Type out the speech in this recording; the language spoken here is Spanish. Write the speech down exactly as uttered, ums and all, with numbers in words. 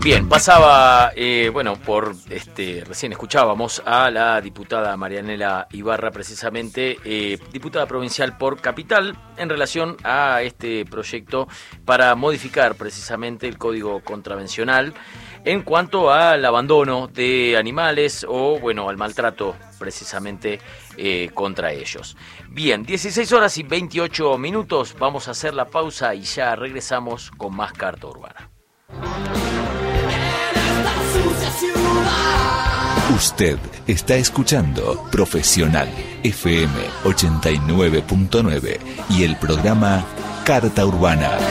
Bien, pasaba, eh, bueno, por este, recién escuchábamos a la diputada Marianela Ibarra, precisamente, eh, diputada provincial por Capital, en relación a este proyecto para modificar precisamente el Código Contravencional en cuanto al abandono de animales o, bueno, al maltrato precisamente eh, contra ellos. Bien, dieciséis horas y veintiocho minutos, vamos a hacer la pausa y ya regresamos con más Carta Urbana. Usted está escuchando Profesional F M ochenta y nueve punto nueve y el programa Carta Urbana.